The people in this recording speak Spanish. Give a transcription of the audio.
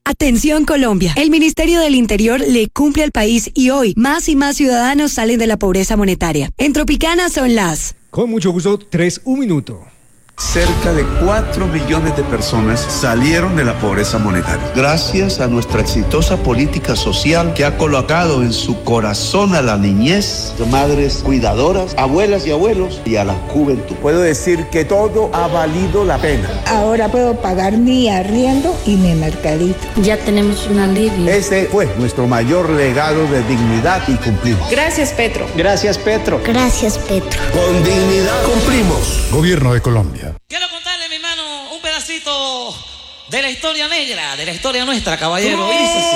Atención Colombia, el Ministerio del Interior le cumple al país y hoy más y más ciudadanos salen de la pobreza monetaria. En Tropicana son las... Con mucho gusto, 1 minuto. Cerca de 4 millones de personas salieron de la pobreza monetaria. Gracias a nuestra exitosa política social que ha colocado en su corazón a la niñez, madres cuidadoras, abuelas y abuelos y a la juventud. Puedo decir que todo ha valido la pena. Ahora puedo pagar mi arriendo y mi mercadito. Ya tenemos un alivio. Ese fue nuestro mayor legado de dignidad y cumplimos. Gracias, Petro. Gracias, Petro. Gracias, Petro. Con dignidad cumplimos. Gobierno de Colombia. Quiero contarle, mi hermano, un pedacito de la historia negra, de la historia nuestra, caballero.